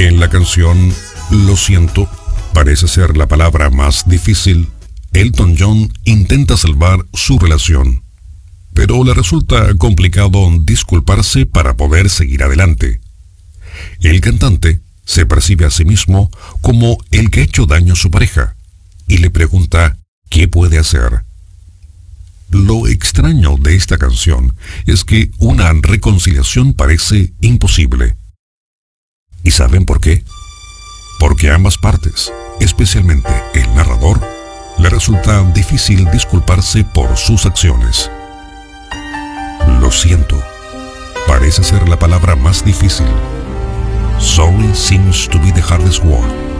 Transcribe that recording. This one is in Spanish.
En la canción Lo siento, parece ser la palabra más difícil, Elton John intenta salvar su relación, pero le resulta complicado disculparse para poder seguir adelante. El cantante se percibe a sí mismo como el que ha hecho daño a su pareja y le pregunta qué puede hacer. Lo extraño de esta canción es que una reconciliación parece imposible. ¿Y saben por qué? Porque a ambas partes, especialmente el narrador, le resulta difícil disculparse por sus acciones. Lo siento, parece ser la palabra más difícil. Sorry seems to be the hardest word.